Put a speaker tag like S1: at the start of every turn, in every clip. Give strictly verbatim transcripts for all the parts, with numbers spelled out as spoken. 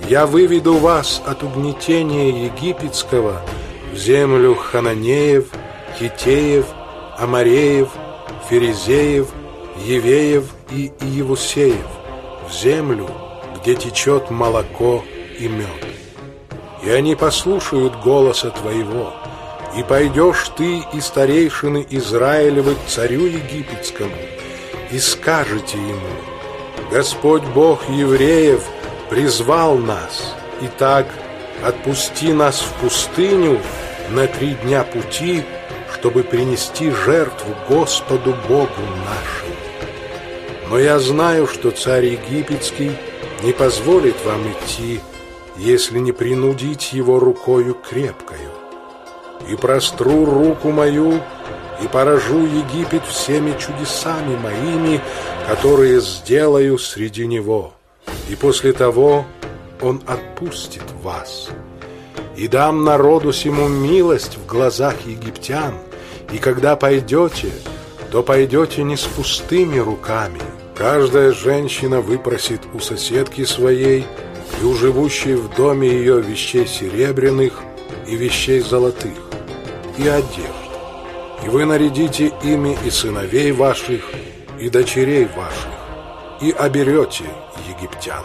S1: Я выведу вас от угнетения египетского в землю хананеев, хиттеев, амореев, ферезеев, евеев и иевусеев, в землю, где течет молоко и мед. И они послушают голоса твоего, и пойдешь ты и старейшины Израилевы к царю египетскому, и скажете ему: Господь Бог евреев призвал нас, итак, отпусти нас в пустыню на три дня пути, чтобы принести жертву Господу Богу нашему. Но я знаю, что царь египетский не позволит вам идти, если не принудить его рукою крепкою. И простру руку мою, и поражу Египет всеми чудесами моими, которые сделаю среди него. И после того он отпустит вас. И дам народу сему милость в глазах египтян, и когда пойдете, то пойдете не с пустыми руками. Каждая женщина выпросит у соседки своей и у живущей в доме ее вещей серебряных и вещей золотых, и одежд. И вы нарядите ими и сыновей ваших, и дочерей ваших, и оберете египтян.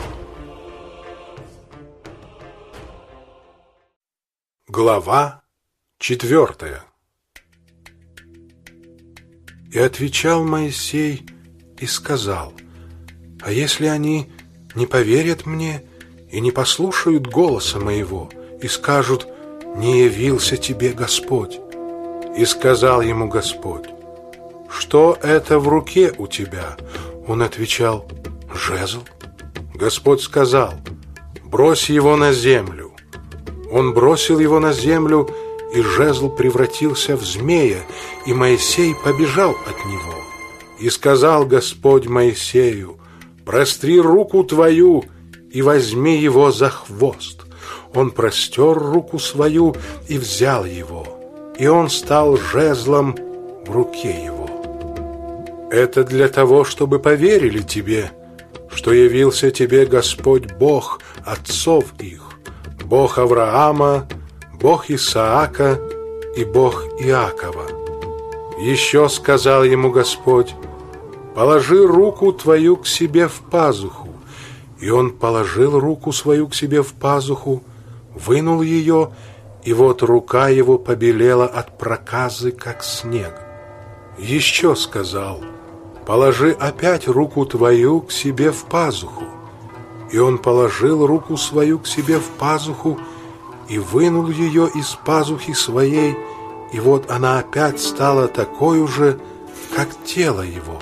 S1: Глава четвертая. И отвечал Моисей и сказал: а если они не поверят мне и не послушают голоса моего, и скажут: не явился тебе Господь? И сказал ему Господь: что это в руке у тебя? Он отвечал: жезл. Господь сказал: брось его на землю. Он бросил его на землю, и жезл превратился в змея, и Моисей побежал от него. И сказал Господь Моисею: простри руку твою и возьми его за хвост. Он простер руку свою и взял его, и он стал жезлом в руке его. Это для того, чтобы поверили тебе, что явился тебе Господь Бог отцов их, Бог Авраама, Бог Исаака и Бог Иакова. Еще сказал ему Господь: положи руку твою к себе в пазуху. И он положил руку свою к себе в пазуху, вынул ее, и вот рука его побелела от проказы, как снег. Еще сказал: положи опять руку твою к себе в пазуху. И он положил руку свою к себе в пазуху и вынул ее из пазухи своей, и вот она опять стала такой же, как тело его.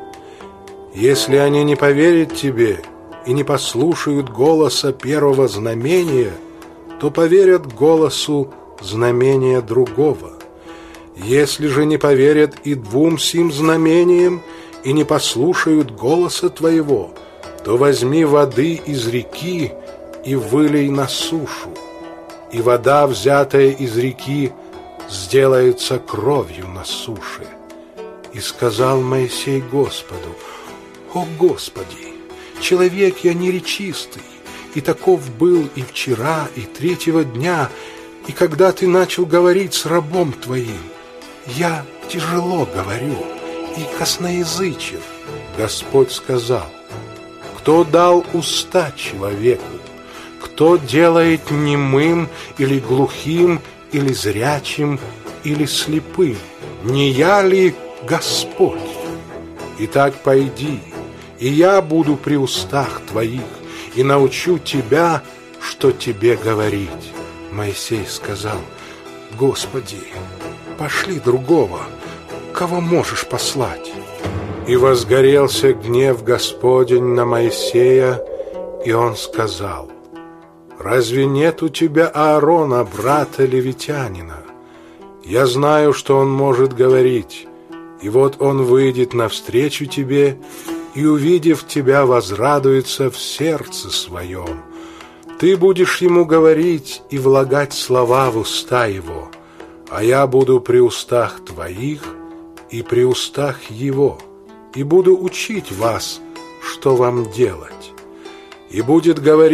S1: Если они не поверят тебе и не послушают голоса первого знамения, то поверят голосу знамения другого. Если же не поверят и двум сим знамениям и не послушают голоса твоего, то возьми воды из реки и вылей на сушу, и вода, взятая из реки, сделается кровью на суше. И сказал Моисей Господу: о Господи, человек я неречистый, и таков был и вчера, и третьего дня, и когда ты начал говорить с рабом твоим. Я тяжело говорю и косноязычен. Господь сказал: кто дал уста человеку? Кто делает немым или глухим, или зрячим, или слепым? Не я ли Господь? Итак, пойди, и я буду при устах твоих, и научу тебя, что тебе говорить. Моисей сказал: Господи, пошли другого, кого можешь послать. И возгорелся гнев Господень на Моисея, и он сказал: разве нет у тебя Аарона, брата левитянина? Я знаю, что он может говорить, и вот он выйдет навстречу тебе, и, увидев тебя, возрадуется в сердце своем. Ты будешь ему говорить и влагать слова в уста его, а я буду при устах твоих и при устах его, и буду учить вас, что вам делать. И будет говорить